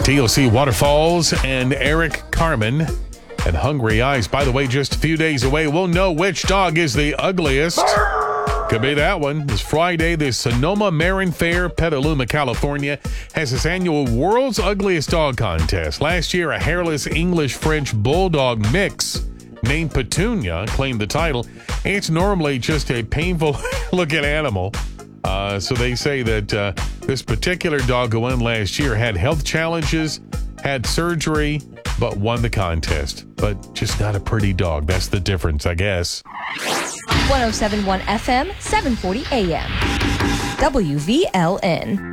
TLC Waterfalls and Eric Carmen and Hungry Eyes. By the way, just a few days away, we'll know which dog is the ugliest. Could be that one. This Friday, the Sonoma Marin Fair, Petaluma, California, has its annual World's Ugliest Dog Contest. Last year, a hairless English-French bulldog mix named Petunia claimed the title. It's normally just a painful-looking animal. So they say that this particular dog who won last year had health challenges, had surgery, but won the contest. But just not a pretty dog. That's the difference, I guess. 107.1 FM, 740 AM. WVLN.